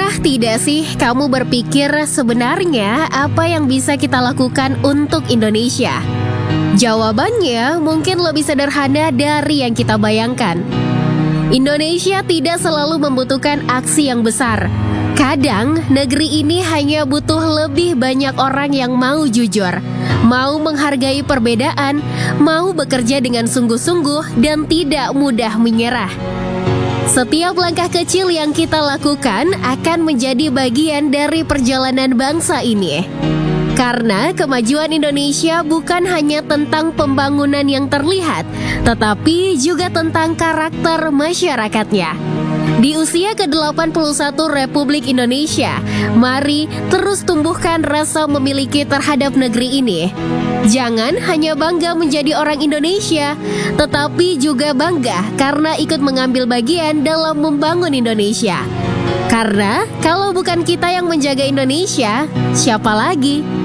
Pernah tidak sih kamu berpikir sebenarnya apa yang bisa kita lakukan untuk Indonesia? Jawabannya mungkin lebih sederhana dari yang kita bayangkan. Indonesia tidak selalu membutuhkan aksi yang besar. Kadang negeri ini hanya butuh lebih banyak orang yang mau jujur, mau menghargai perbedaan, mau bekerja dengan sungguh-sungguh dan tidak mudah menyerah. Setiap langkah kecil yang kita lakukan akan menjadi bagian dari perjalanan bangsa ini. Karena kemajuan Indonesia bukan hanya tentang pembangunan yang terlihat, tetapi juga tentang karakter masyarakatnya. Di usia ke-81 Republik Indonesia, mari terus tumbuhkan rasa memiliki terhadap negeri ini. Jangan hanya bangga menjadi orang Indonesia, tetapi juga bangga karena ikut mengambil bagian dalam membangun Indonesia. Karena kalau bukan kita yang menjaga Indonesia, siapa lagi?